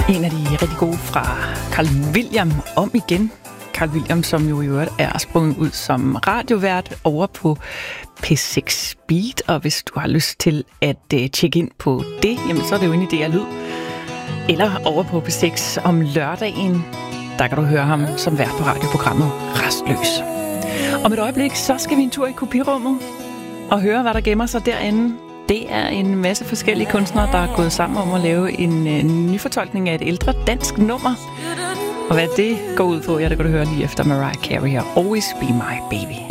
En af de rigtig gode fra Carl William om igen. Carl William, som jo i øvrigt er sprunget ud som radiovært over på P6 Speed. Og hvis du har lyst til at tjekke ind på det, jamen så er det jo inde i DR Lyd. Eller over på P6 om lørdagen. Der kan du høre ham som vært på radioprogrammet Rastløs. Om et øjeblik, så skal vi en tur i kopirummet og høre, hvad der gemmer sig derinde. Det er en masse forskellige kunstnere, der er gået sammen om at lave en nyfortolkning af et ældre dansk nummer. Og hvad det går ud på, ja, det kan du høre lige efter Mariah Carey og Always Be My Baby.